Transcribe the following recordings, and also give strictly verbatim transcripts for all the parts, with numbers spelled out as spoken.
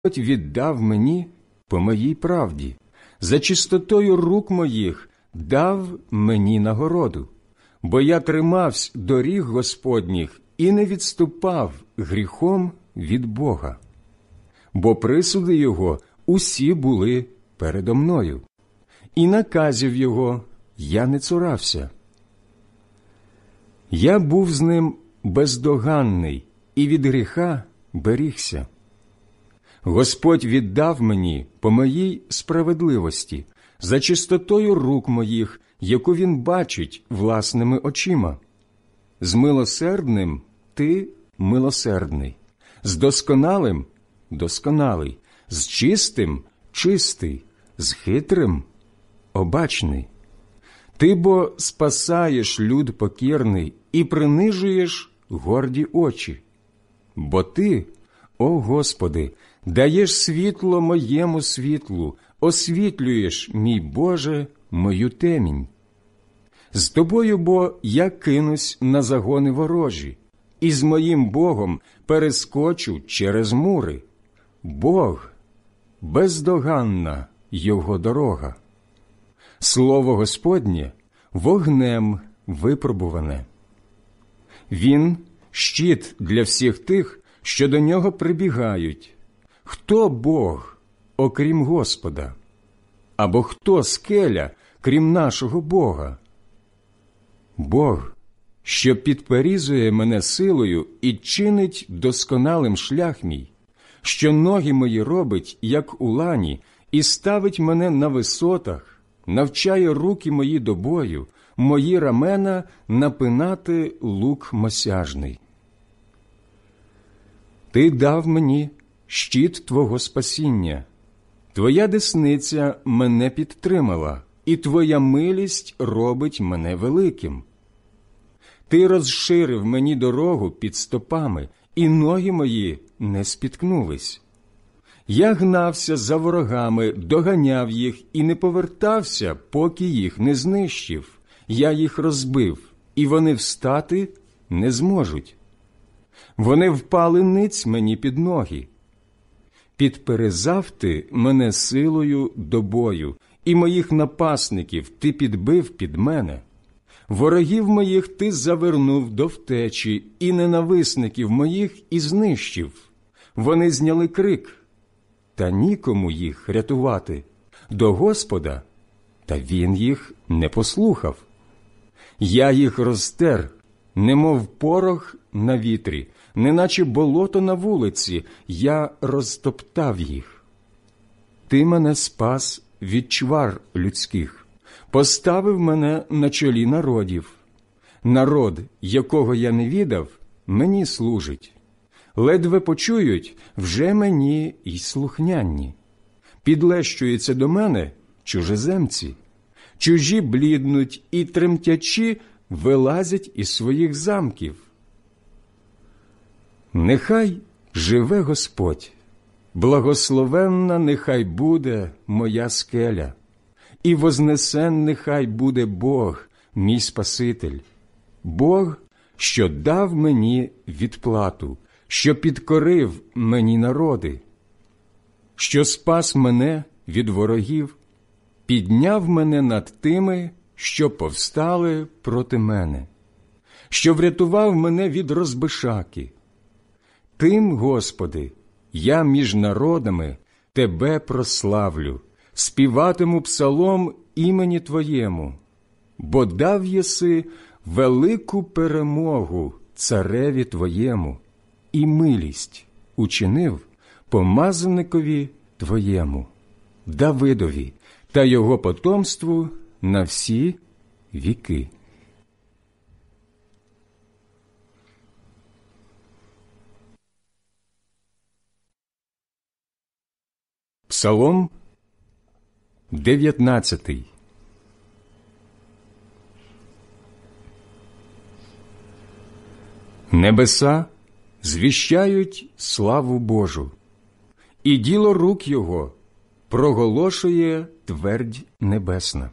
віддав мені по моїй правді, за чистотою рук моїх дав мені нагороду, бо я тримавсь доріг Господніх і не відступав гріхом від Бога. Бо присуди Його усі були передо мною, і наказів Його я не цурався. Я був з ним бездоганний і від гріха берігся. Господь віддав мені по моїй справедливості, за чистотою рук моїх, яку він бачить власними очима. З милосердним ти милосердний, з досконалим досконалий, з чистим чистий, з хитрим обачний. Ти бо спасаєш люд покірний і принижуєш горді очі. Бо ти, о Господи, даєш світло моєму світлу, освітлюєш, мій Боже, мою темінь. З тобою бо я кинусь на загони ворожі, і з моїм Богом перескочу через мури. Бог – бездоганна його дорога. Слово Господнє – вогнем випробуване. Він – щит для всіх тих, що до нього прибігають. Хто Бог, окрім Господа? Або хто скеля, крім нашого Бога? Бог, що підперізує мене силою і чинить досконалим шлях мій, що ноги мої робить, як у лані, і ставить мене на висотах, навчає руки мої до бою, мої рамена напинати лук мосяжний. Ти дав мені щит Твого спасіння, Твоя десниця мене підтримала, і Твоя милість робить мене великим. Ти розширив мені дорогу під стопами, і ноги мої не спіткнулись. Я гнався за ворогами, доганяв їх і не повертався, поки їх не знищив. Я їх розбив, і вони встати не зможуть. Вони впали ниць мені під ноги. Підперезав ти мене силою до бою, і моїх напасників ти підбив під мене. Ворогів моїх ти завернув до втечі, і ненависників моїх і знищив. Вони зняли крик, та нікому їх рятувати, до Господа, та Він їх не послухав. Я їх розтер, немов порох на вітрі, неначе болото на вулиці, я розтоптав їх. Ти мене спас від чвар людських, поставив мене на чолі народів. Народ, якого я не відав, мені служить. Ледве почують, вже мені й слухняні. Підлещуються до мене чужеземці. Чужі бліднуть і тремтячі вилазять із своїх замків. Нехай живе Господь, благословенна нехай буде моя скеля, і вознесен нехай буде Бог, мій Спаситель, Бог, що дав мені відплату, що підкорив мені народи, що спас мене від ворогів, підняв мене над тими, що повстали проти мене, що врятував мене від розбишаки. Тим, Господи, я між народами Тебе прославлю, співатиму псалом імені Твоєму, бо дав єси велику перемогу цареві Твоєму і милість учинив помазаникові Твоєму, Давидові та його потомству на всі віки. Псалом дев'ятнадцятий. Небеса звіщають славу Божу, і діло рук Його проголошує твердь небесна.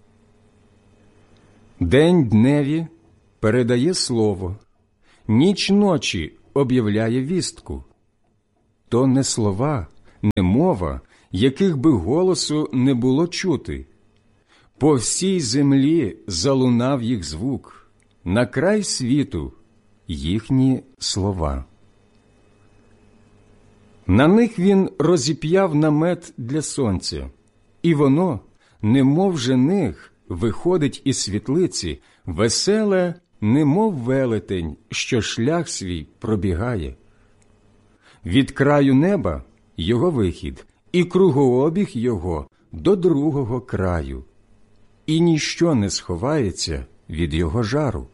День дневі передає слово, ніч ночі об'являє вістку. То не слова, немова, яких би голосу не було чути. По всій землі залунав їх звук, на край світу їхні слова. На них він розіп'яв намет для сонця, і воно, немов жених, виходить із світлиці, веселе, немов велетень, що шлях свій пробігає. Від краю неба його вихід, і кругообіг його до другого краю, і ніщо не сховається від його жару.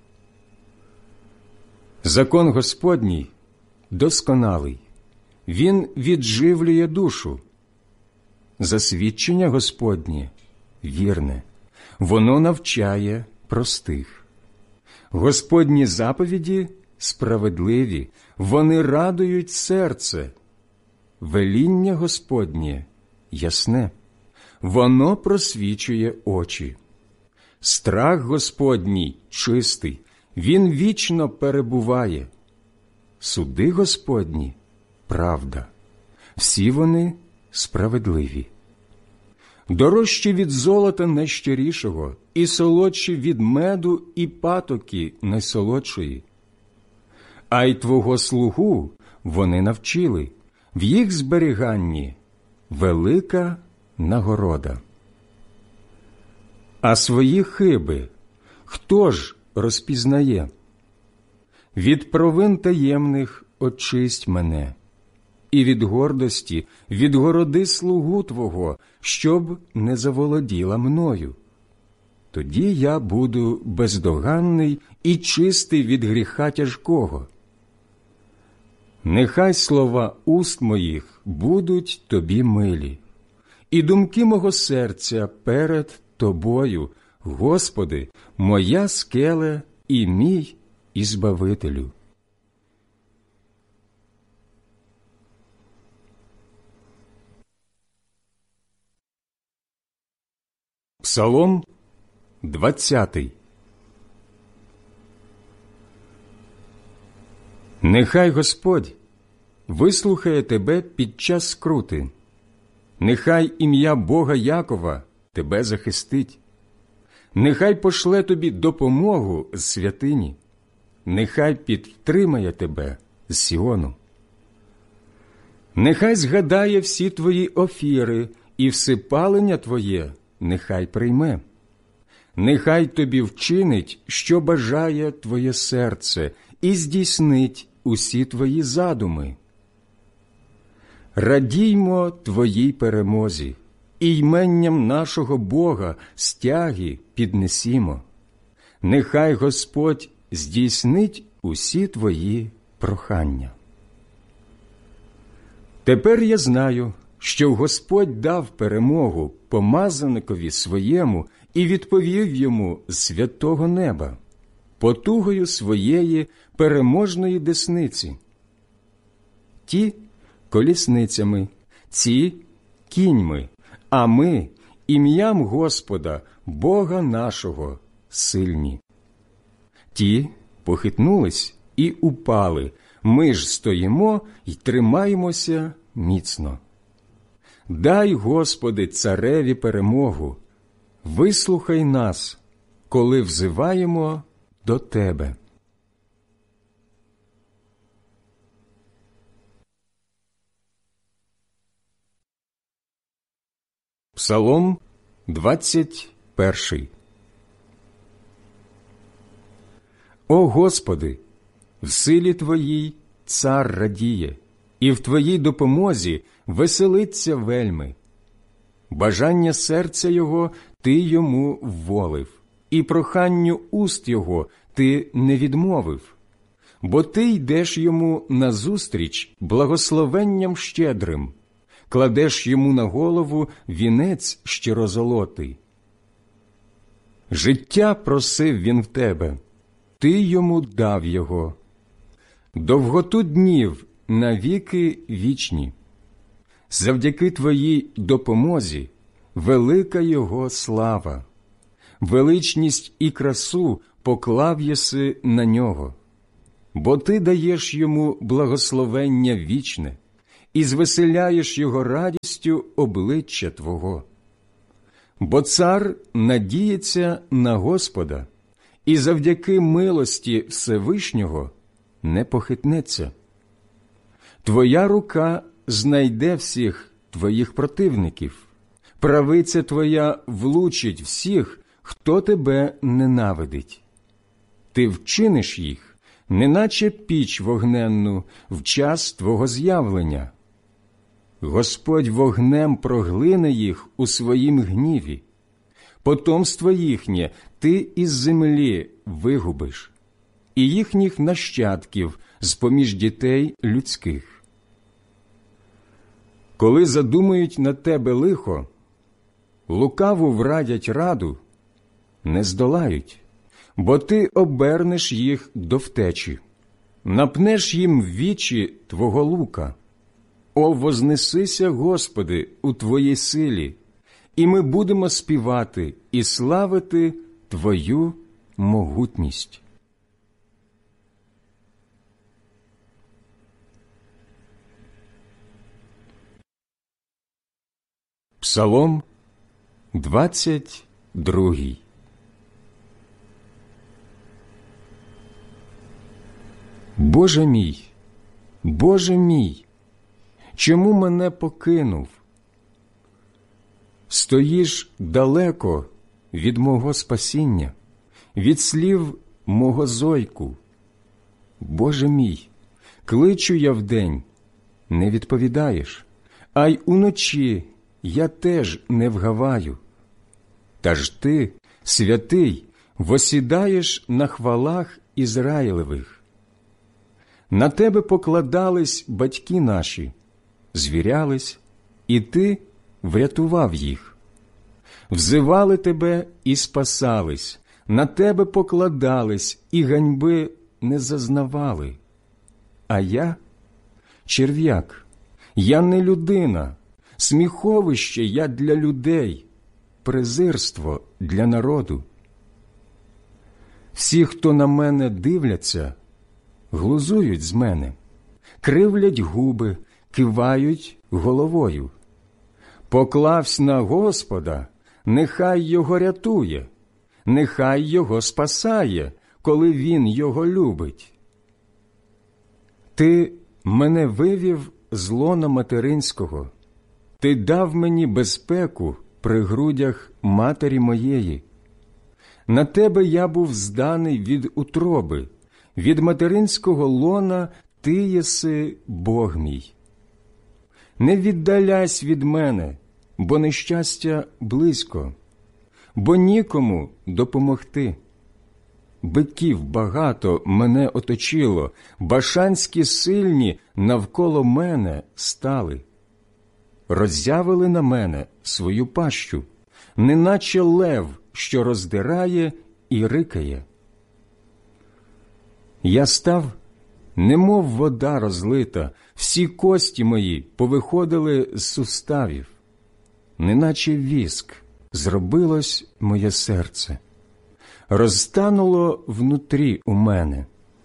Закон Господній досконалий, він відживлює душу. Засвідчення Господнє вірне, воно навчає простих. Господні заповіді справедливі, вони радують серце. Веління Господнє ясне, воно просвічує очі. Страх Господній чистий, він вічно перебуває. Суди Господні – правда, всі вони справедливі. Дорожчі від золота найщирішого, і солодші від меду і патоки найсолодшої. А й твого слугу вони навчили, в їх зберіганні велика нагорода. А свої хиби хто ж розпізнає? Від провин таємних очисть мене, і від гордості відгороди слугу твого, щоб не заволоділа мною. Тоді я буду бездоганний і чистий від гріха тяжкого. Нехай слова уст моїх будуть тобі милі, і думки мого серця перед тобою, Господи, моя скеле і мій Ізбавителю. Псалом двадцятий. Нехай Господь вислухає тебе під час скрути, нехай ім'я Бога Якова тебе захистить, нехай пошле тобі допомогу з святині, нехай підтримає тебе з Сіону. Нехай згадає всі твої офіри, і всипалення твоє нехай прийме. Нехай тобі вчинить, що бажає твоє серце, і здійснить усі твої задуми. Радіймо твоїй перемозі, і йменням нашого Бога стяги піднесімо. Нехай Господь здійснить усі твої прохання. Тепер я знаю, що Господь дав перемогу помазаникові своєму і відповів йому з святого неба, потугою своєї переможної десниці. Ті – колісницями, ці – кіньми, а ми – ім'ям Господа, Бога нашого, сильні. Ті похитнулись і упали, ми ж стоїмо й тримаємося міцно. Дай, Господи, цареві перемогу, вислухай нас, коли взиваємо до Тебе. Псалом двадцять перший. О Господи, в силі Твоїй цар радіє, і в Твоїй допомозі веселиться вельми. Бажання серця його Ти йому вволив, і проханню уст його Ти не відмовив. Бо Ти йдеш йому назустріч благословенням щедрим, кладеш йому на голову вінець щирозолотий. Життя просив він в Тебе, Ти йому дав його. Довготу днів навіки вічні. Завдяки Твоїй допомозі велика його слава. Величність і красу поклав єси на нього. Бо Ти даєш йому благословення вічне, і звеселяєш його радістю обличчя Твого. Бо цар надіється на Господа, і завдяки милості Всевишнього не похитнеться. Твоя рука знайде всіх твоїх противників, правиця Твоя влучить всіх, хто тебе ненавидить. Ти вчиниш їх, неначе піч вогненну в час Твого з'явлення. Господь вогнем проглине їх у своїм гніві. Потомство їхнє ти із землі вигубиш, і їхніх нащадків з-поміж дітей людських. Коли задумають на тебе лихо, лукаву врадять раду, не здолають, бо ти обернеш їх до втечі, напнеш їм в вічі Твого лука. О, вознесися, Господи, у Твоїй силі, і ми будемо співати і славити Твою могутність. Псалом двадцять другий. Боже мій, Боже мій, чому мене покинув? Стоїш далеко від мого спасіння, від слів мого зойку. Боже мій, кличу я вдень, не відповідаєш, а й уночі я теж не вгаваю. Та ж ти, святий, восідаєш на хвалах Ізраїлевих. На тебе покладались батьки наші, звірялись, і ти врятував їх. Взивали тебе і спасались, на тебе покладались і ганьби не зазнавали. А я – черв'як, я не людина, сміховище я для людей, презирство для народу. Всі, хто на мене дивляться, глузують з мене, кривлять губи, кивають головою. Поклавсь на Господа, нехай його рятує, нехай його спасає, коли він його любить. Ти мене вивів з лона материнського, ти дав мені безпеку при грудях матері моєї. На тебе я був зданий від утроби, від материнського лона ти єси Бог мій. Не віддаляйся від мене, бо нещастя близько, бо нікому допомогти. Биків багато мене оточило, башанські сильні навколо мене стали. Роззявили на мене свою пащу, неначе лев, що роздирає і рикає. Я став, немов вода розлита, всі кості мої повиходили з суставів. Неначе віск зробилось моє серце, розтануло внутрі у мене.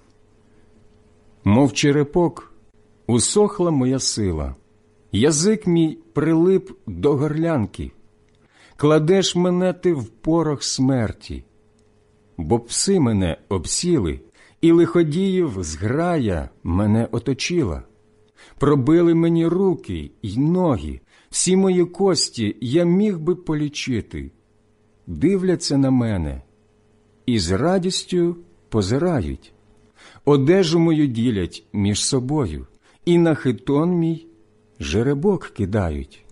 Мов черепок, усохла моя сила, язик мій прилип до горлянки. Кладеш мене ти в порох смерті, бо пси мене обсіли, і лиходіїв зграя мене оточила. Пробили мені руки й ноги, всі мої кості я міг би полічити. Дивляться на мене і з радістю позирають. Одежу мою ділять між собою, і на хитон мій жеребок кидають.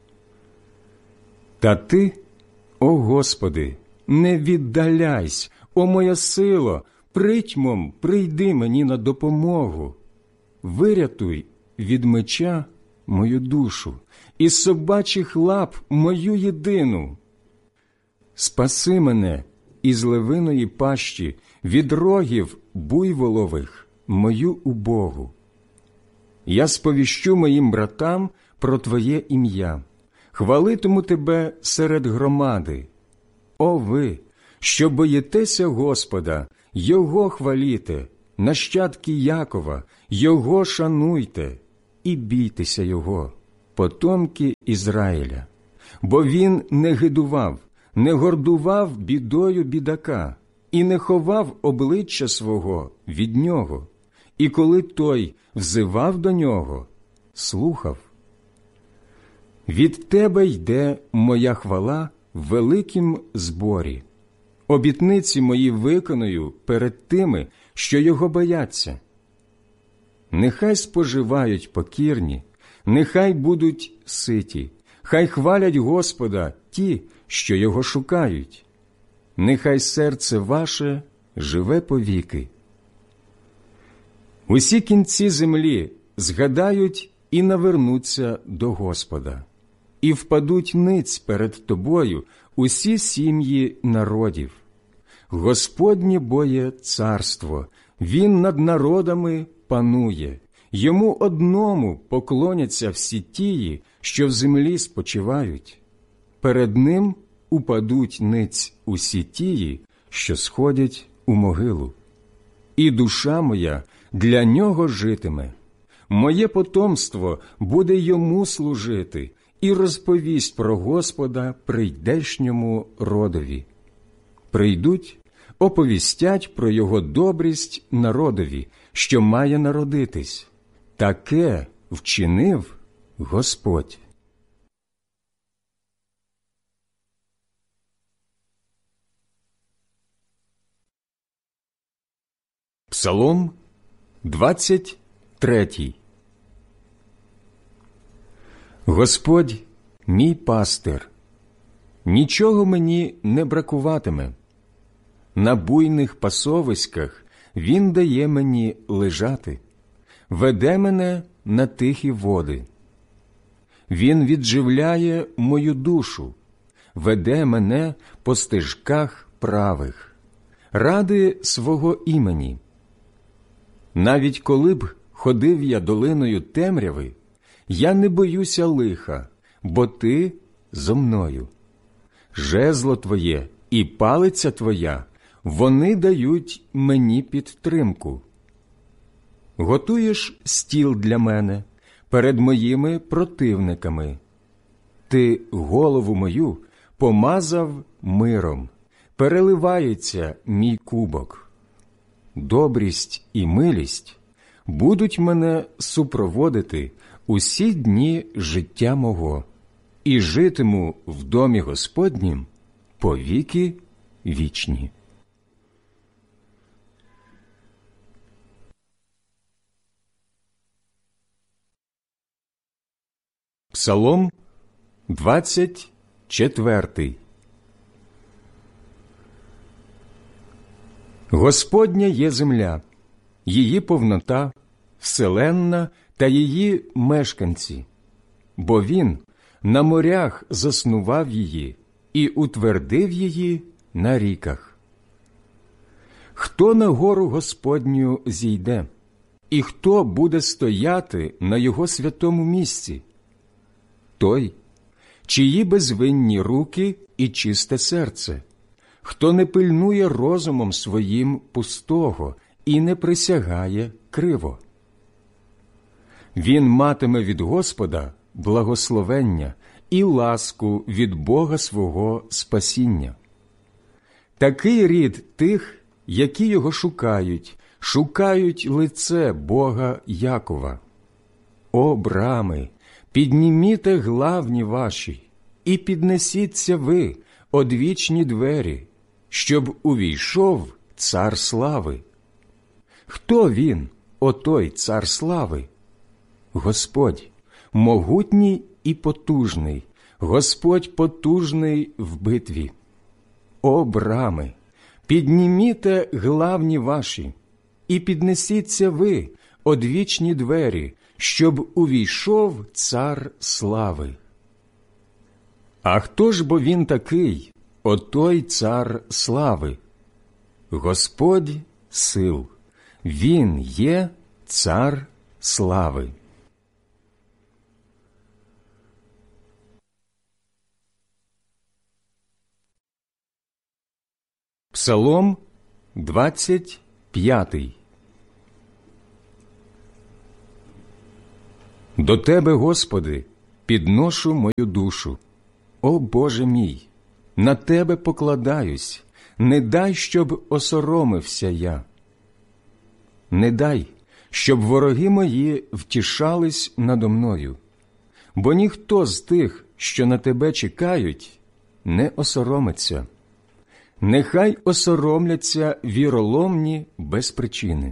Та ти, о Господи, не віддаляйсь, о моя сило, притьмом прийди мені на допомогу. Вирятуй від меча мою душу, із собачих лап мою єдину. Спаси мене із левиної пащі, від рогів буйволових мою убогу. Я сповіщу моїм братам про Твоє ім'я, хвалитиму Тебе серед громади. О ви, що боїтеся Господа, Його хваліте, нащадки Якова, Його шануйте, і бійтеся його, потомки Ізраїля, бо він не гидував, не гордував бідою бідака і не ховав обличчя свого від нього, і коли той взивав до нього, слухав. Від тебе йде моя хвала в великім зборі. Обітниці мої виконую перед тими, що його бояться. Нехай споживають покірні, нехай будуть ситі, хай хвалять Господа ті, що його шукають. Нехай серце ваше живе повіки. Усі кінці землі згадають і навернуться до Господа, і впадуть ниць перед тобою усі сім'ї народів. Господнє бо є царство, він над народами панує, йому одному поклоняться всі тії, що в землі спочивають. Перед ним упадуть ниць усі тії, що сходять у могилу. І душа моя для нього житиме. Моє потомство буде йому служити і розповість про Господа прийдешньому родові. Прийдуть, оповістять про його добрість народові, що має народитись. Таке вчинив Господь. Псалом двадцять третій. Господь – мій пастир, нічого мені не бракуватиме. На буйних пасовиськах він дає мені лежати, веде мене на тихі води. Він відживляє мою душу, веде мене по стежках правих, ради свого імені. Навіть коли б ходив я долиною темряви, я не боюся лиха, бо ти зо мною. Жезло твоє і палиця твоя, вони дають мені підтримку. Готуєш стіл для мене перед моїми противниками. Ти голову мою помазав миром, переливається мій кубок. Добрість і милість будуть мене супроводити усі дні життя мого, і житиму в домі Господнім повіки вічні. Псалом двадцять четвертий. Господня є земля, її повнота, вселенна та її мешканці, бо Він на морях заснував її і утвердив її на ріках. Хто на гору Господню зійде, і хто буде стояти на його святому місці? Той, чиї безвинні руки і чисте серце, хто не пильнує розумом своїм пустого і не присягає криво. Він матиме від Господа благословення і ласку від Бога свого спасіння. Такий рід тих, які його шукають, шукають лице Бога Якова. О, брами, підніміте главні ваші, і піднесіться ви, одвічні двері, щоб увійшов цар слави. Хто він, отой цар слави? Господь, могутній і потужний, Господь потужний в битві. О, брами, підніміте главні ваші, і піднесіться ви, одвічні двері, щоб увійшов цар слави. А хто ж бо він такий, отой цар слави? Господь сил, він є цар слави. Псалом двадцять п'ятий. До Тебе, Господи, підношу мою душу. О Боже мій, на Тебе покладаюсь, не дай, щоб осоромився я. Не дай, щоб вороги мої втішались надо мною, бо ніхто з тих, що на Тебе чекають, не осоромиться. Нехай осоромляться віроломні без причини.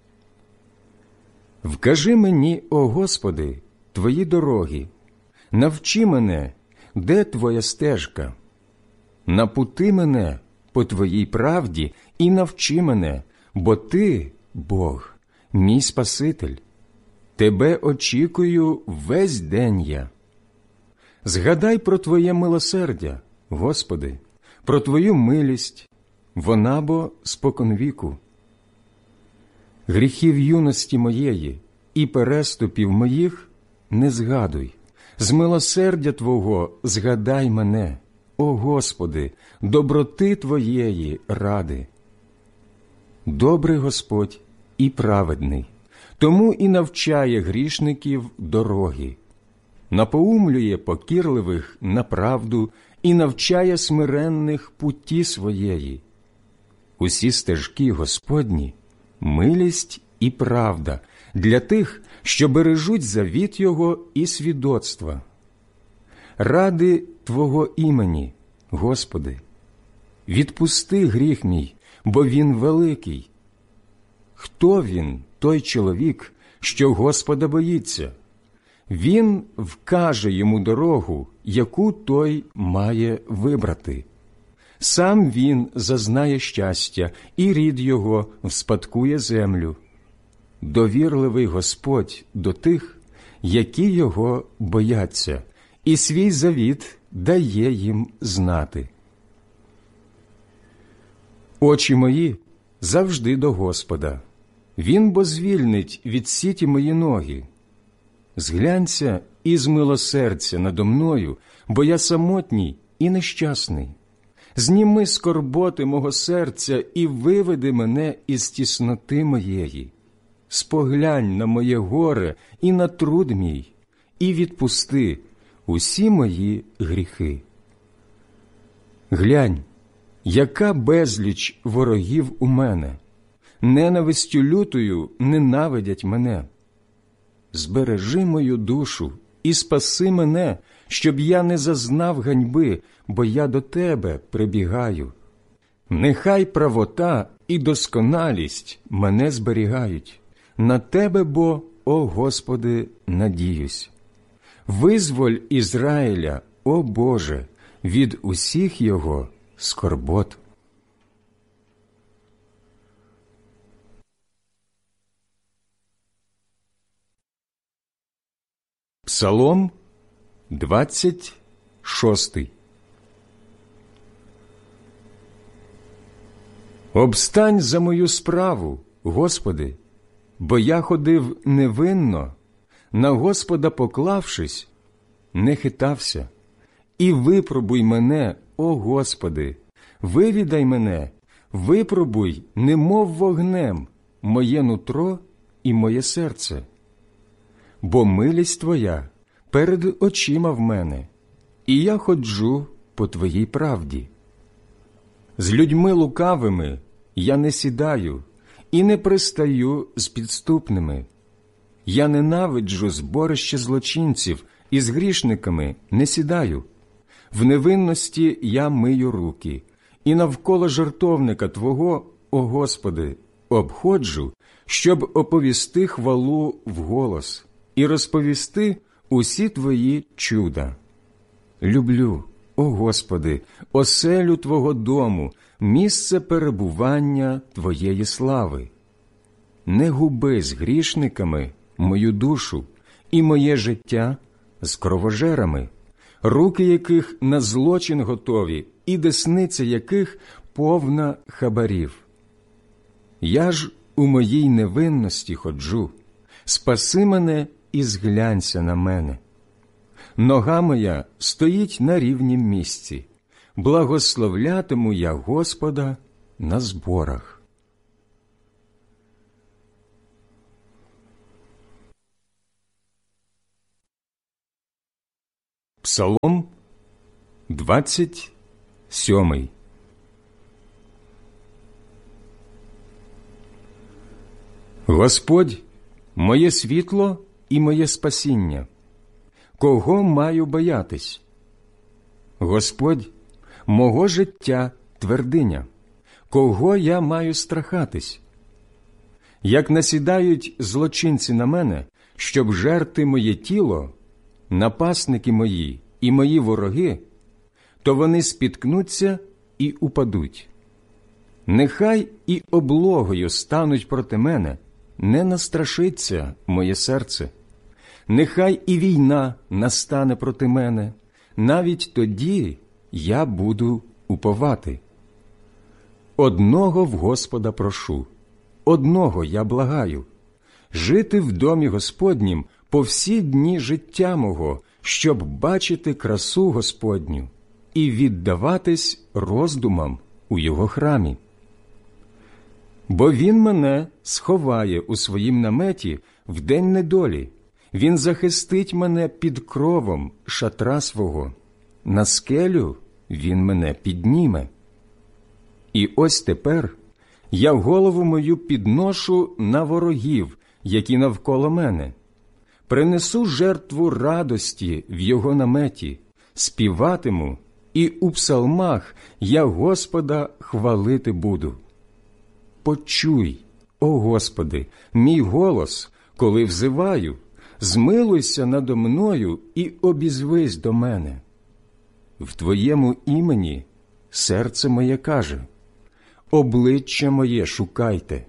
Вкажи мені, о Господи, Твої дороги, навчи мене, де Твоя стежка. Напути мене по Твоїй правді і навчи мене, бо Ти, Бог, мій Спаситель. Тебе очікую весь день я. Згадай про Твоє милосердя, Господи, про Твою милість, вона бо споконвіку. Гріхів юності моєї і переступів моїх не згадуй. З милосердя Твого згадай мене, о Господи, доброти Твоєї ради. Добрий Господь і праведний, тому і навчає грішників дороги, напоумлює покірливих на правду і навчає смиренних путі своєї. Усі стежки Господні – милість і правда для тих, що бережуть завіт Його і свідоцтва. Ради Твого імені, Господи, відпусти гріх мій, бо він великий. Хто він, той чоловік, що Господа боїться? Він вкаже йому дорогу, яку той має вибрати. Сам він зазнає щастя, і рід його вспадкує землю. Довірливий Господь до тих, які його бояться, і свій завіт дає їм знати. Очі мої завжди до Господа, Він бо звільнить від сіті мої ноги. Зглянься і змилосердься надо мною, бо я самотній і нещасний. Зніми скорботи мого серця і виведи мене із тісноти моєї. Споглянь на моє горе і на труд мій, і відпусти усі мої гріхи. Глянь, яка безліч ворогів у мене, ненавистю лютою ненавидять мене. Збережи мою душу і спаси мене, щоб я не зазнав ганьби, бо я до Тебе прибігаю. Нехай правота і досконалість мене зберігають. На Тебе бо, о Господи, надіюсь. Визволь Ізраїля, о Боже, від усіх його скорбот. Псалом двадцять шостий. Обстань за мою справу, Господи, бо я ходив невинно, на Господа поклавшись, не хитався. І випробуй мене, о Господи, вивідай мене, випробуй, немов вогнем, моє нутро і моє серце. Бо милість Твоя перед очима в мене, і я ходжу по Твоїй правді. З людьми лукавими я не сідаю і не пристаю з підступними. Я ненавиджу зборище злочинців і з грішниками не сідаю. В невинності я мию руки, і навколо жертовника Твого, о Господи, обходжу, щоб оповісти хвалу вголос і розповісти усі Твої чуда. Люблю, о Господи, оселю Твого дому, місце перебування Твоєї слави. Не губи з грішниками мою душу і моє життя з кровожерами, руки яких на злочин готові і десниця яких повна хабарів. Я ж у моїй невинності ходжу, спаси мене і зглянься на мене. Нога моя стоїть на рівнім місці, благословлятиму я Господа на зборах. Псалом двадцять сьомий. Господь – моє світло і моє спасіння. Кого маю боятись? Господь – мого життя твердиня. Кого я маю страхатись? Як насідають злочинці на мене, щоб жерти моє тіло, напасники мої і мої вороги, то вони спіткнуться і упадуть. Нехай і облогою стануть проти мене, не настрашиться моє серце. Нехай і війна настане проти мене, навіть тоді я буду уповати. Одного в Господа прошу, одного я благаю, жити в домі Господнім по всі дні життя мого, щоб бачити красу Господню і віддаватись роздумам у Його храмі. Бо Він мене сховає у своїм наметі в день недолі, Він захистить мене під кровом шатра свого, на скелю Він мене підніме. І ось тепер я голову мою підношу на ворогів, які навколо мене. Принесу жертву радості в Його наметі, співатиму, і у псалмах я Господа хвалити буду. Почуй, о Господи, мій голос, коли взиваю, змилуйся надо мною і обізвись до мене. В Твоєму імені серце моє каже: обличчя моє шукайте.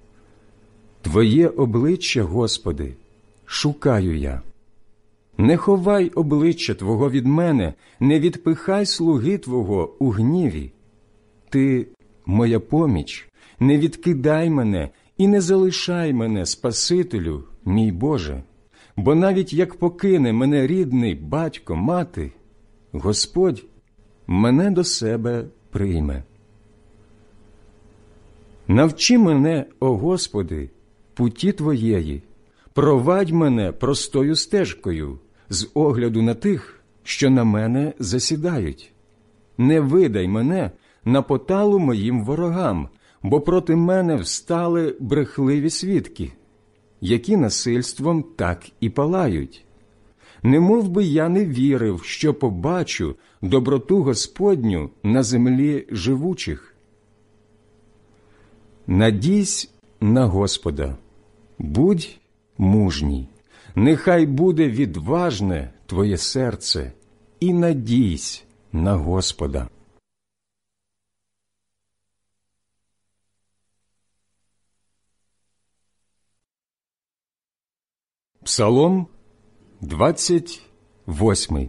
Твоє обличчя, Господи, шукаю я. Не ховай обличчя Твого від мене, не відпихай слуги Твого у гніві. Ти – моя поміч, не відкидай мене і не залишай мене, Спасителю, мій Боже. Бо навіть як покине мене рідний батько, мати, Господь мене до себе прийме. Навчи мене, о Господи, путі Твоєї, провадь мене простою стежкою, з огляду на тих, що на мене засідають. Не видай мене на поталу моїм ворогам, бо проти мене встали брехливі свідки, які насильством так і палають. Немов би я не вірив, що побачу доброту Господню на землі живучих. Надійсь на Господа, будь мужній, нехай буде відважне твоє серце, і надійсь на Господа. Псалом двадцять восьмий.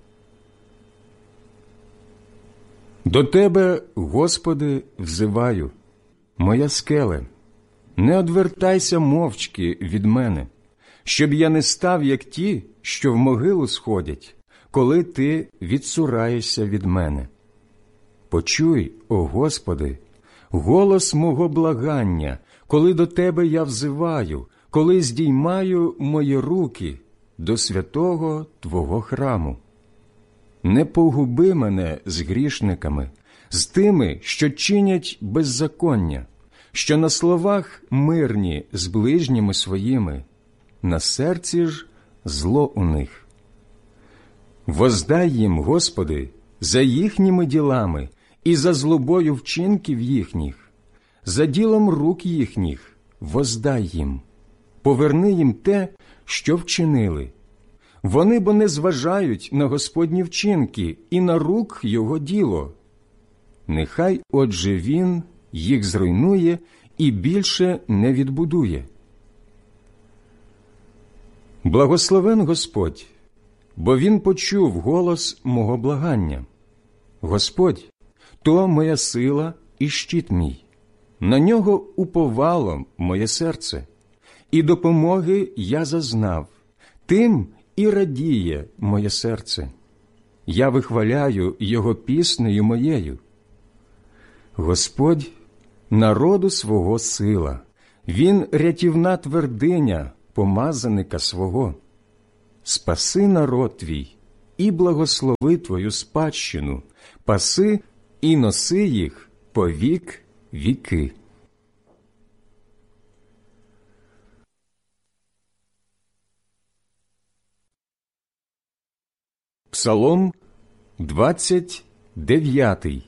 До Тебе, Господи, взиваю, моя скеле, не одвертайся мовчки від мене, щоб я не став, як ті, що в могилу сходять, коли Ти відсураєшся від мене. Почуй, о Господи, голос мого благання, коли до Тебе я взиваю, коли здіймаю мої руки до святого Твого храму. Не погуби мене з грішниками, з тими, що чинять беззаконня, що на словах мирні з ближніми своїми, на серці ж зло у них. Воздай їм, Господи, за їхніми ділами і за злобою вчинків їхніх, за ділом рук їхніх воздай їм. Поверни їм те, що вчинили. Вони бо не зважають на Господні вчинки і на рук Його діло. Нехай, отже, Він їх зруйнує і більше не відбудує. Благословен Господь, бо Він почув голос мого благання. Господь – то моя сила і щит мій. На Нього уповало моє серце. І допомоги я зазнав, тим і радіє моє серце. Я вихваляю Його піснею моєю. Господь – народу свого сила, Він рятівна твердиня помазаника свого. Спаси народ Твій і благослови твою спадщину, паси і носи їх по вік віки. Псалом двадцять дев'ятий.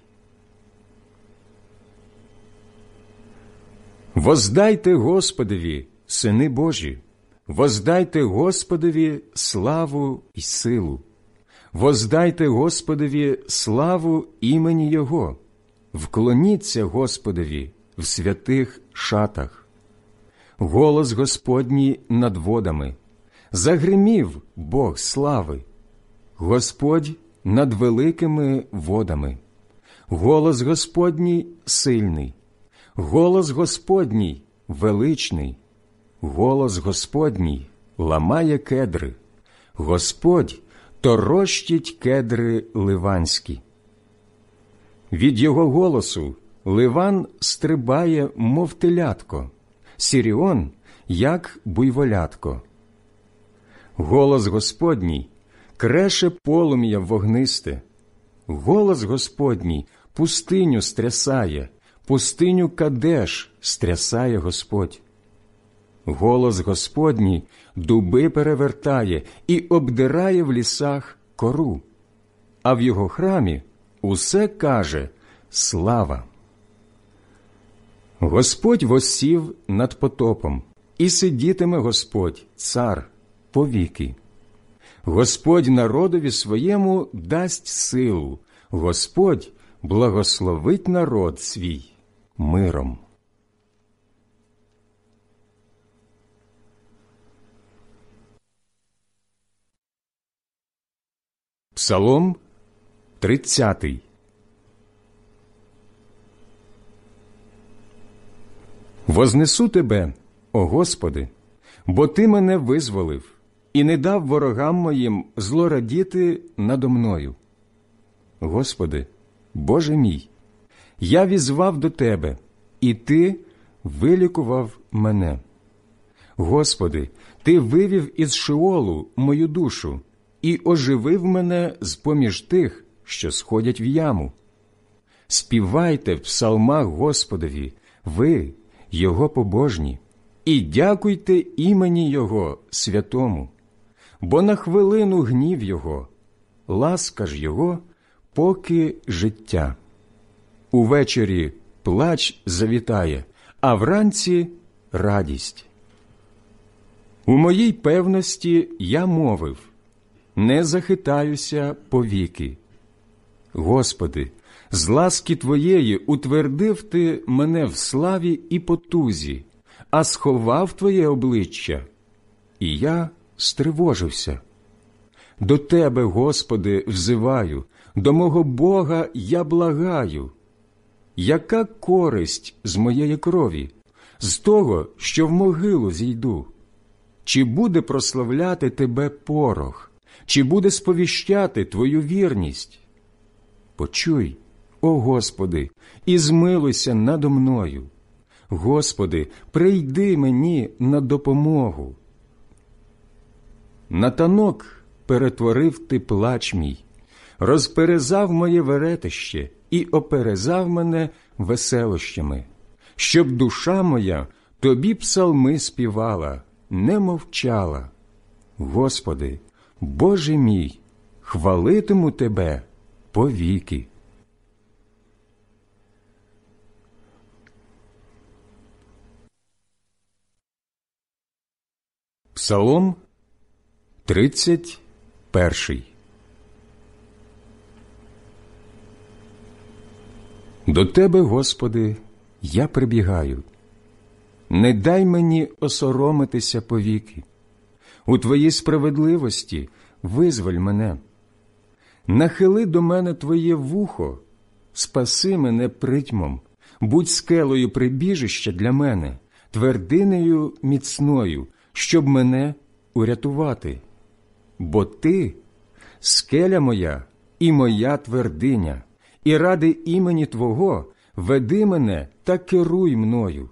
Воздайте Господові, сини Божі, воздайте Господові славу й силу. Воздайте Господові славу імені Його. Вклоніться Господові в святих шатах. Голос Господній над водами. Загримів Бог слави. Господь над великими водами. Голос Господній сильний. Голос Господній величний. Голос Господній ламає кедри. Господь торощить кедри ливанські. Від його голосу Ливан стрибає, мов телятко, Сіріон, як буйволятко. Голос Господній креше полум'я вогнисте. Голос Господній пустиню стрясає, пустиню Кадеш стрясає Господь. Голос Господній дуби перевертає і обдирає в лісах кору, а в його храмі усе каже слава. Господь воссів над потопом, і сидітиме Господь, цар, повіки. Господь народові своєму дасть силу, Господь благословить народ свій миром. Псалом тридцятий. Вознесу Тебе, о Господи, бо Ти мене визволив і не дав ворогам моїм злорадіти надо мною. Господи, Боже мій, я візвав до Тебе, і Ти вилікував мене. Господи, Ти вивів із Шеолу мою душу і оживив мене з-поміж тих, що сходять в яму. Співайте в псалмах Господові, ви, Його побожні, і дякуйте імені Його святому, бо на хвилину гнів Його, ласка ж Його, поки життя. Увечері плач завітає, а вранці радість. У моїй певності я мовив, не захитаюся повіки. Господи, з ласки Твоєї утвердив Ти мене в славі і потузі, а сховав Твоє обличчя, і я стривожився. До Тебе, Господи, взиваю, до мого Бога я благаю. Яка користь з моєї крові, з того, що в могилу зійду? Чи буде прославляти Тебе порох? Чи буде сповіщати Твою вірність? Почуй, о Господи, і змилуйся надо мною. Господи, прийди мені на допомогу. На танок перетворив Ти плач мій, розперезав моє веретище і оперезав мене веселощами, щоб душа моя Тобі псалми співала, не мовчала. Господи, Боже мій, хвалитиму Тебе повіки. Псалом тридцять перший. До Тебе, Господи, я прибігаю. Не дай мені осоромитися повіки. У Твоїй справедливості визволь мене. Нахили до мене Твоє вухо, спаси мене притьмом, будь скелею прибіжища для мене, твердинею міцною, щоб мене урятувати. Бо Ти – скеля моя і моя твердиня, і ради імені Твого веди мене та керуй мною.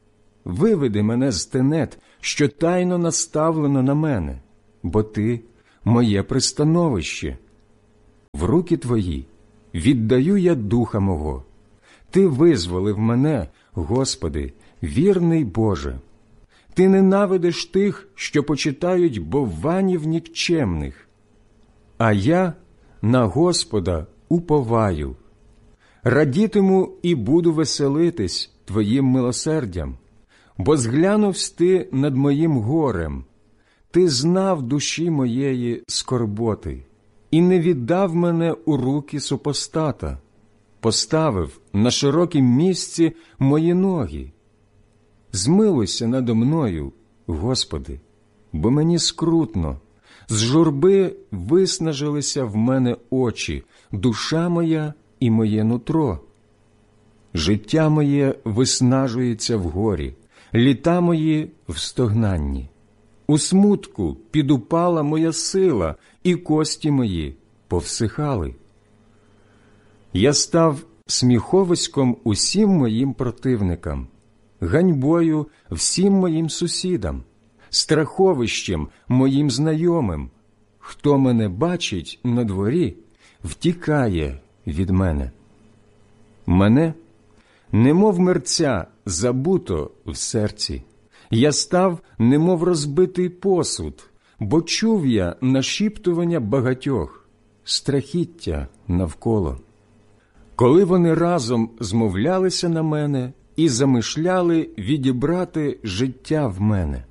Виведи мене з тенет, що тайно наставлено на мене, бо Ти моє пристановище. В руки Твої віддаю я духа мого. Ти визволив мене, Господи, вірний Боже. Ти ненавидиш тих, що почитають бовванів нікчемних. А я на Господа уповаю. Радітиму і буду веселитись Твоїм милосердям, бо зглянувсь Ти над моїм горем. Ти знав душі моєї скорботи і не віддав мене у руки супостата, поставив на широкім місці мої ноги. Змилуйся надо мною, Господи, бо мені скрутно, з журби виснажилися в мене очі, душа моя і моє нутро. Життя моє виснажується в горі, літа мої в стогнанні. У смутку підупала моя сила, і кості мої повсихали. Я став сміховиськом усім моїм противникам, ганьбою всім моїм сусідам, страховищем моїм знайомим. Хто мене бачить на дворі, втікає від мене. Мене, немов мерця, забуто в серці. Я став, немов розбитий посуд, бо чув я нашіптування багатьох, страхіття навколо. Коли вони разом змовлялися на мене і замишляли відібрати життя в мене.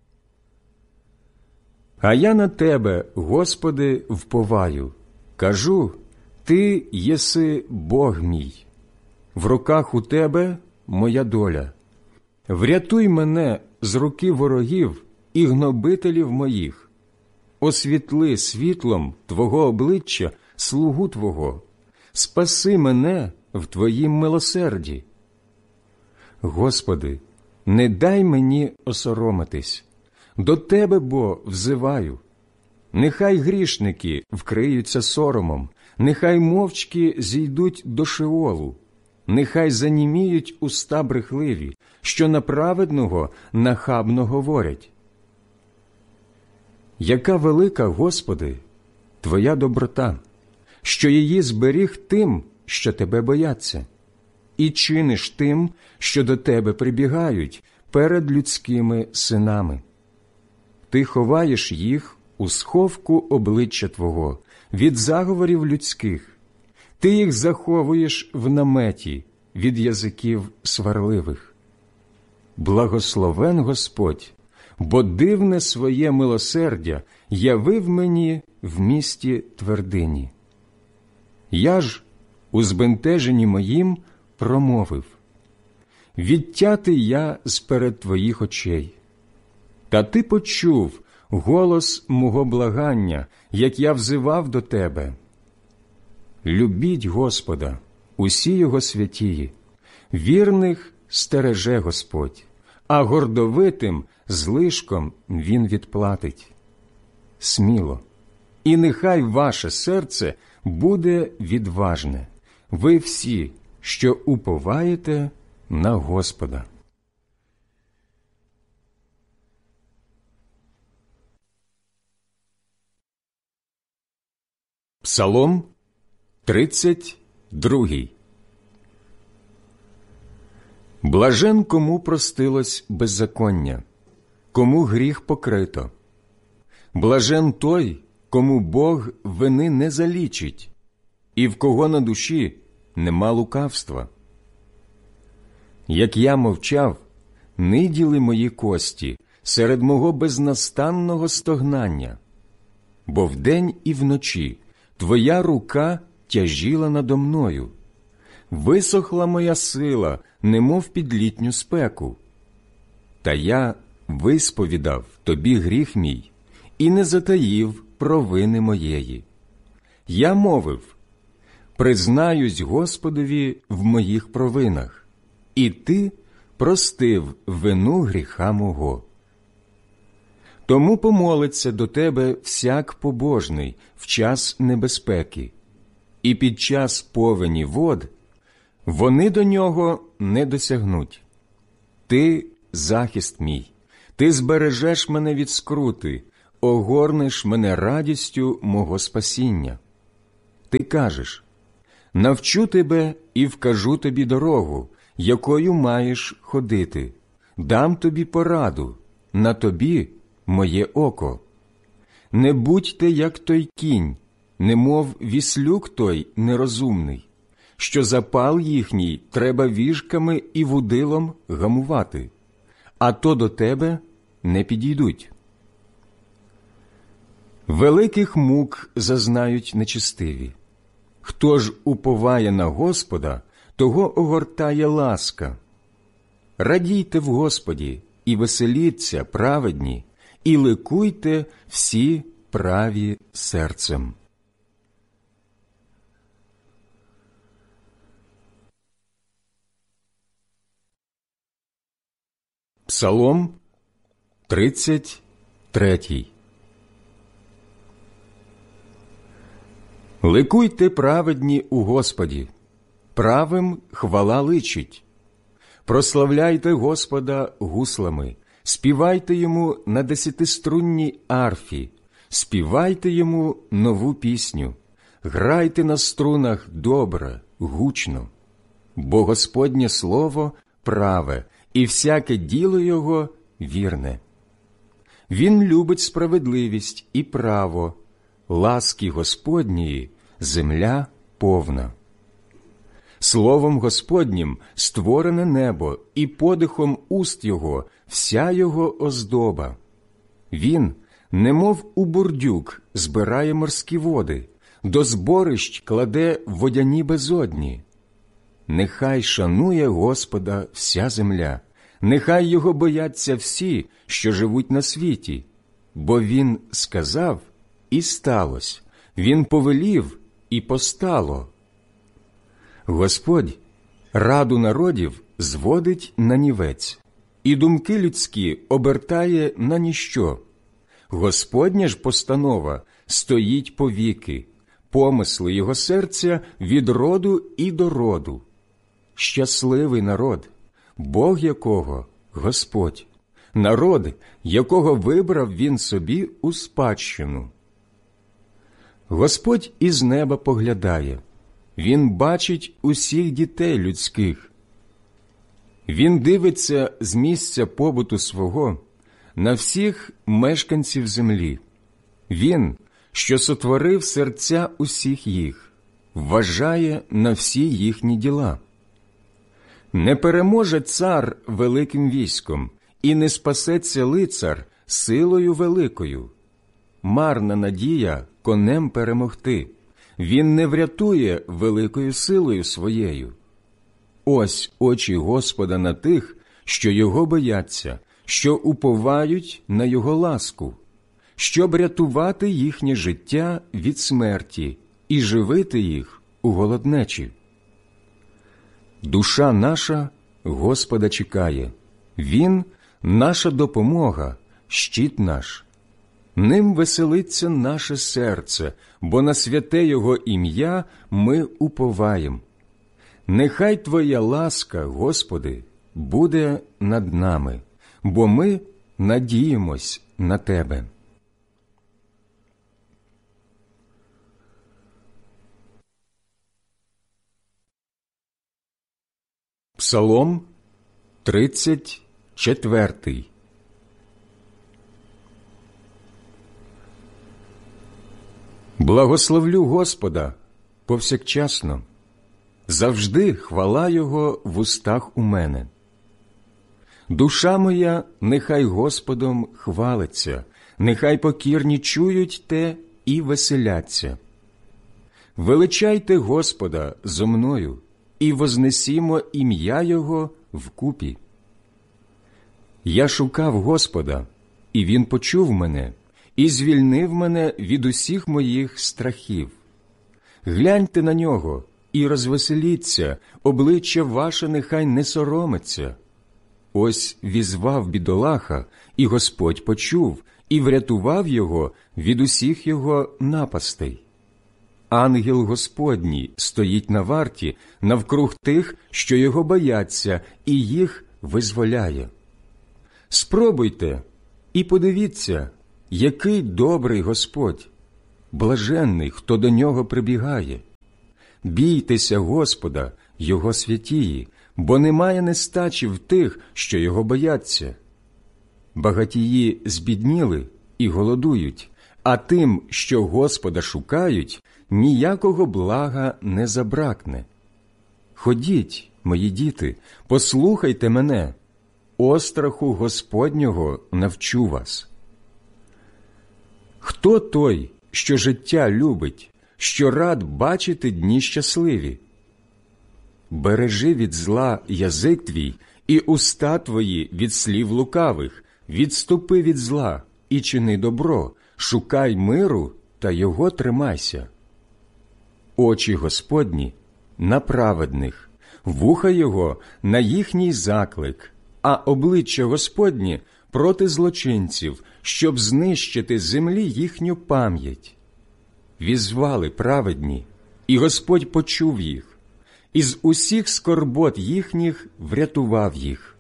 А я на Тебе, Господи, вповаю, кажу, Ти єси Бог мій. В руках у Тебе моя доля. Врятуй мене з руки ворогів і гнобителів моїх. Освітли світлом Твого обличчя слугу Твого. Спаси мене в Твоїм милосерді. Господи, не дай мені осоромитись. До Тебе, бо, взиваю. Нехай грішники вкриються соромом, нехай мовчки зійдуть до Шеолу. Нехай заніміють уста брехливі, що на праведного нахабно говорять. Яка велика, Господи, Твоя доброта, що її зберіг тим, що Тебе бояться, і чиниш тим, що до Тебе прибігають перед людськими синами. Ти ховаєш їх у сховку обличчя Твого від заговорів людських. Ти їх заховуєш в наметі від язиків сварливих. Благословен Господь, бо дивне своє милосердя явив мені в місті твердині. Я ж у збентеженні моїм промовив: відтятий я з-перед Твоїх очей. Та Ти почув голос мого благання, як я взивав до Тебе. Любіть Господа, усі Його святії, вірних стереже Господь, а гордовитим злишком Він відплатить. Сміло, і нехай ваше серце буде відважне, ви всі, що уповаєте на Господа. Псалом тридцять другий. Блажен, кому простилось беззаконня, кому гріх покрито. Блажен той, кому Бог вини не залічить, і в кого на душі нема лукавства. Як я мовчав, ниділи мої кості серед мого безнастанного стогнання, бо вдень і вночі Твоя рука тяжіла надо мною. Висохла моя сила, немов під літню спеку. Та я висповідав Тобі гріх мій і не затаїв провини моєї. Я мовив: признаюсь Господові в моїх провинах, і Ти простив вину гріха мого. Тому помолиться до Тебе всяк побожний в час небезпеки, і під час повені вод вони до нього не досягнуть. Ти – захист мій, Ти збережеш мене від скрути, огорнеш мене радістю мого спасіння. Ти кажеш: навчу тебе і вкажу тобі дорогу, якою маєш ходити, дам тобі пораду, на тобі моє око. Не будьте, як той кінь, немов віслюк той нерозумний, що запал їхній треба віжками і вудилом гамувати, а то до тебе не підійдуть. Великих мук зазнають нечестиві. Хто ж уповає на Господа, того огортає ласка. Радійте в Господі і веселіться, праведні, і ликуйте всі праві серцем. Псалом тридцять третій. Ликуйте, праведні, у Господі, правим хвала личить. Прославляйте Господа гуслами, співайте йому на десятиструнній арфі, співайте йому нову пісню, грайте на струнах добре, гучно. Бо Господнє слово праве, і всяке діло його вірне. Він любить справедливість і право, ласки Господньої земля повна. Словом Господнім створене небо, і подихом уст його вся його оздоба. Він, немов у бурдюк, збирає морські води, до зборищ кладе водяні безодні. Нехай шанує Господа вся земля, нехай його бояться всі, що живуть на світі, бо він сказав, і сталося, він повелів, і постало. Господь раду народів зводить на нівець, і думки людські обертає на ніщо. Господня ж постанова стоїть повіки, помисли його серця від роду і до роду. Щасливий народ, Бог якого – Господь, народ, якого вибрав він собі у спадщину. Господь із неба поглядає, він бачить усіх дітей людських. Він дивиться з місця побуту свого на всіх мешканців землі. Він, що сотворив серця усіх їх, вважає на всі їхні діла. Не переможе цар великим військом, і не спасеться лицар силою великою. Марна надія конем перемогти, він не врятує великою силою своєю. Ось очі Господа на тих, що його бояться, що уповають на його ласку, щоб рятувати їхнє життя від смерті і живити їх у голоднечі. Душа наша Господа чекає, він – наша допомога, щит наш. Ним веселиться наше серце, бо на святе Його ім'я ми уповаєм. Нехай Твоя ласка, Господи, буде над нами, бо ми надіємось на Тебе. Псалом тридцять четвертий. Благословлю Господа повсякчасно, завжди хвала Його в устах у мене. Душа моя нехай Господом хвалиться, нехай покірні чують те і веселяться. Величайте Господа зо мною, і вознесімо ім'я Його вкупі. Я шукав Господа, і Він почув мене, і звільнив мене від усіх моїх страхів. Гляньте на нього і розвеселіться, обличчя ваше нехай не соромиться. Ось візвав бідолаха, і Господь почув, і врятував його від усіх його напастей. Ангел Господній стоїть на варті навкруг тих, що його бояться, і їх визволяє. Спробуйте і подивіться, Який добрий Господь! Блаженний, хто до нього прибігає. Бійтеся Господа, Його святії, бо немає нестачі в тих, що Його бояться. Багатії збідніли і голодують, а тим, що Господа шукають, ніякого блага не забракне. Ходіть, мої діти, послухайте мене, остраху Господнього навчу вас. Хто той, що життя любить, що рад бачити дні щасливі? Бережи від зла язик твій і уста твої від слів лукавих, відступи від зла і чини добро, шукай миру та його тримайся. Очі Господні на праведних, вуха його на їхній заклик, а обличчя Господнє проти злочинців, щоб знищити з землі їхню пам'ять. Візвали праведні, і Господь почув їх, із усіх скорбот їхніх врятував їх.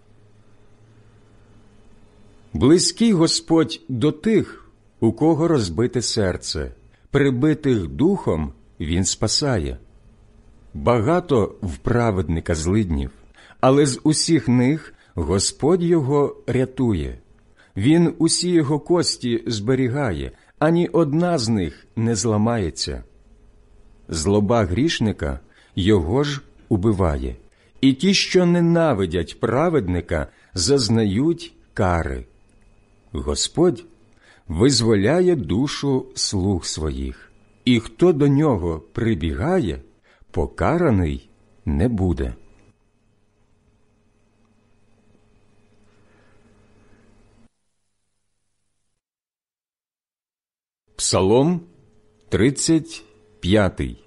Близький Господь до тих, у кого розбите серце, прибитих духом Він спасає. Багато в праведника злиднів, але з усіх них Господь його рятує. Він усі його кості зберігає, ані одна з них не зламається. Злоба грішника його ж убиває, і ті, що ненавидять праведника, зазнають кари. Господь визволяє душу слуг своїх, і хто до нього прибігає, покараний не буде. Псалом тридцять п'ятий.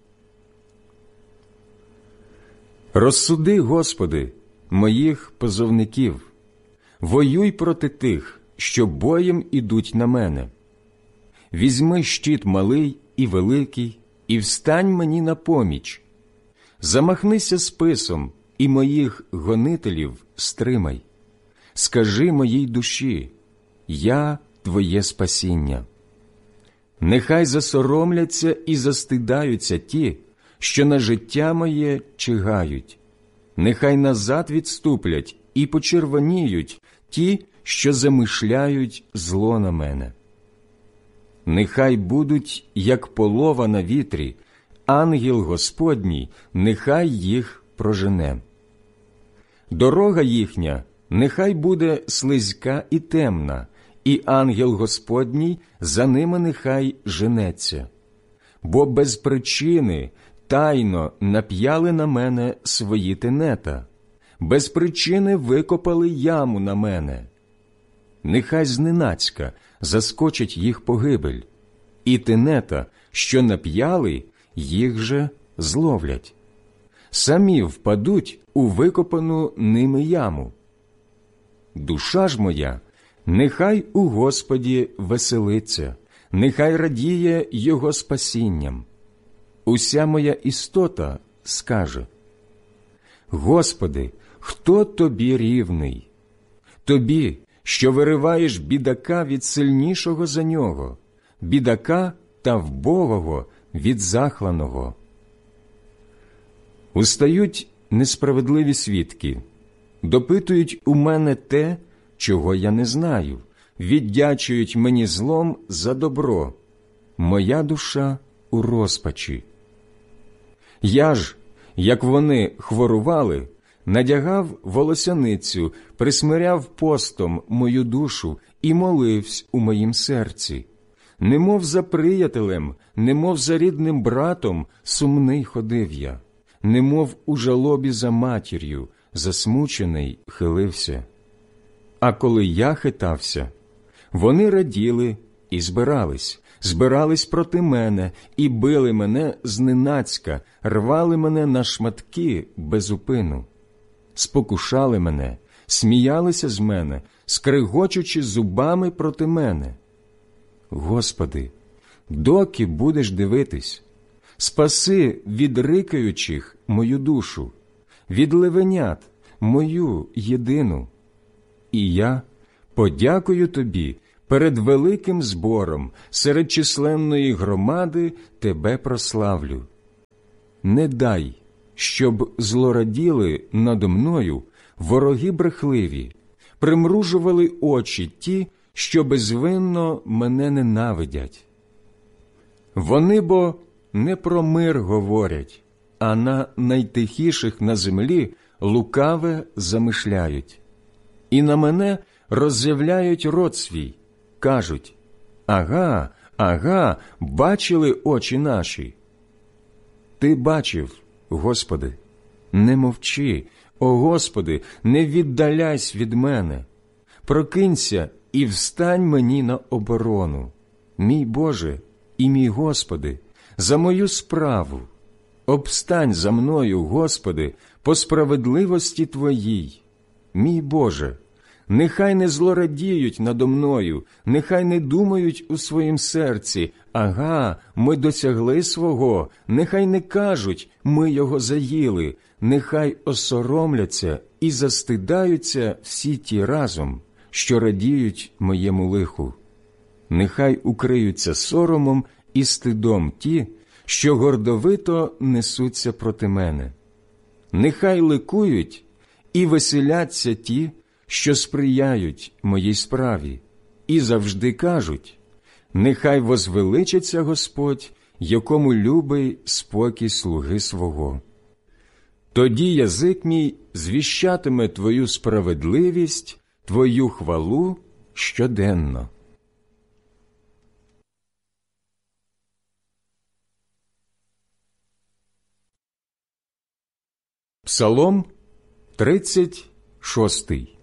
Розсуди, Господи, моїх позовників, воюй проти тих, що боєм ідуть на мене. Візьми щит малий і великий, і встань мені на поміч. Замахнися списом, і моїх гонителів стримай. Скажи моїй душі: я Твоє спасіння. Нехай засоромляться і застидаються ті, що на життя моє чигають. Нехай назад відступлять і почервоніють ті, що замишляють зло на мене. Нехай будуть, як полова на вітрі, ангел Господній нехай їх прожене. Дорога їхня нехай буде слизька і темна, і ангел Господній за ними нехай женеться. Бо без причини тайно нап'яли на мене свої тенета, без причини викопали яму на мене. Нехай зненацька заскочить їх погибель, і тенета, що нап'яли, їх же зловлять. Самі впадуть у викопану ними яму. Душа ж моя нехай у Господі веселиться, нехай радіє Його спасінням. Уся моя істота скаже: Господи, хто Тобі рівний? Тобі, що вириваєш бідака від сильнішого за нього, бідака та вбогого від захланого. Устають несправедливі свідки, допитують у мене те, чого я не знаю, віддячують мені злом за добро. Моя душа у розпачі. Я ж, як вони хворували, надягав волосяницю, присмиряв постом мою душу і моливсь у моїм серці. Немов за приятелем, немов за рідним братом сумний ходив я, немов у жалобі за матір'ю, засмучений хилився. А коли я хитався, вони раділи і збирались, збирались проти мене і били мене зненацька, рвали мене на шматки без упину. Спокушали мене, сміялися з мене, скригочучи зубами проти мене. Господи, доки будеш дивитись? Спаси від рикаючих мою душу, від левенят мою єдину. І я подякую Тобі перед великим збором, серед численної громади тебе прославлю. Не дай, щоб злораділи надо мною вороги брехливі, примружували очі ті, що безвинно мене ненавидять. Вони бо не про мир говорять, а на найтихіших на землі лукаве замишляють. І на мене роззявляють рот свій, кажуть: ага, ага, бачили очі наші. Ти бачив, Господи, не мовчи, о Господи, не віддаляйсь від мене. Прокинься і встань мені на оборону, мій Боже і мій Господи, за мою справу. Обстань за мною, Господи, по справедливості Твоїй. Мій Боже, нехай не злорадіють надо мною, нехай не думають у своїм серці: ага, ми досягли свого, нехай не кажуть: ми його заїли, нехай осоромляться і застидаються всі ті разом, що радіють моєму лиху. Нехай укриються соромом і стидом ті, що гордовито несуться проти мене. Нехай ликують і веселяться ті, що сприяють моїй справі, і завжди кажуть: нехай возвеличиться Господь, якому любий спокій слуги свого. Тоді язик мій звіщатиме Твою справедливість, Твою хвалу щоденно. Псалом тридцять шостий.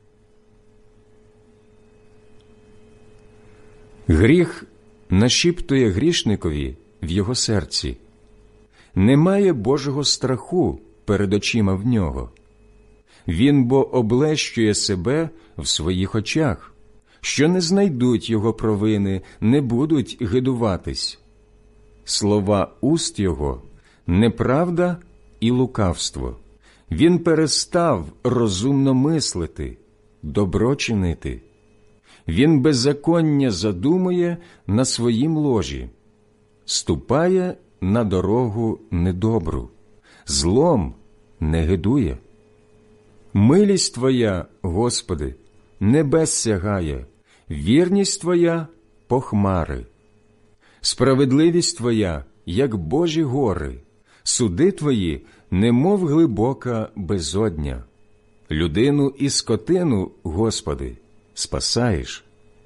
Гріх нашіптує грішникові в його серці. Немає Божого страху перед очима в нього. Він бо облещує себе в своїх очах, що не знайдуть його провини, не будуть гидуватись. Слова уст його – неправда і лукавство. Він перестав розумно мислити, добро чинити. Він беззаконня задумує на своїм ложі, ступає на дорогу недобру, злом не гидує. Милість Твоя, Господи, небес сягає, вірність Твоя – по хмари. Справедливість Твоя, як Божі гори, суди Твої, немов глибока безодня. Людину і скотину, Господи, спасаєш.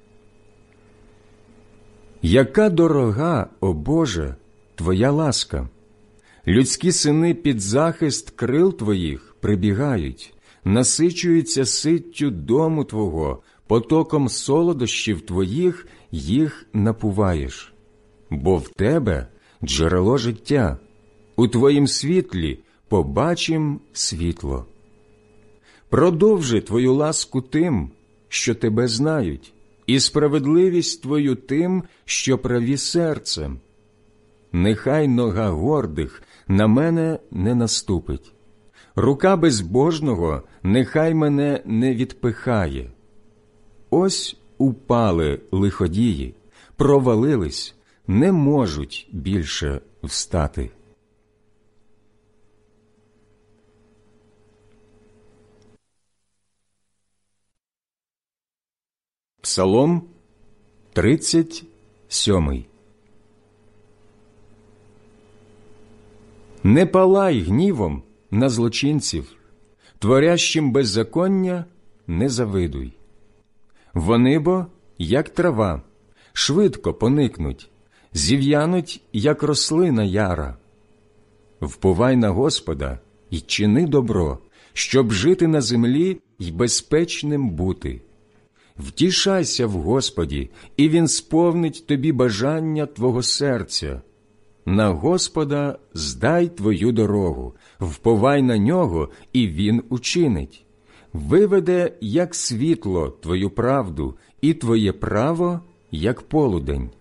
Яка дорога, о Боже, Твоя ласка! Людські сини під захист крил Твоїх прибігають, насичуються ситтю дому Твого, потоком солодощів Твоїх їх напуваєш. Бо в Тебе джерело життя, у Твоїм світлі побачим світло. Продовжи Твою ласку тим, що Тебе знають, і справедливість Твою тим, що праві серцем. Нехай нога гордих на мене не наступить. Рука безбожного нехай мене не відпихає. Ось упали лиходії, провалились, не можуть більше встати. Псалом тридцять сьомий. Не палай гнівом на злочинців, творящим беззаконня не завидуй. Вони бо, як трава, швидко поникнуть, зів'януть, як рослина яра. Вповай на Господа й чини добро, щоб жити на землі й безпечним бути. Втішайся в Господі, і Він сповнить тобі бажання твого серця. На Господа здай твою дорогу, вповай на Нього, і Він учинить. Виведе, як світло, твою правду, і твоє право, як полудень.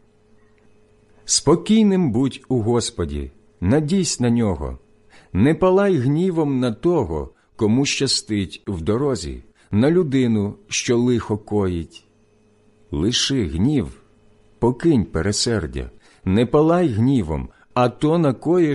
Спокійним будь у Господі, надійсь на Нього. Не палай гнівом на того, кому щастить в дорозі, на людину, що лихо коїть. Лиши гнів, покинь пересердя, не палай гнівом, а то накоїш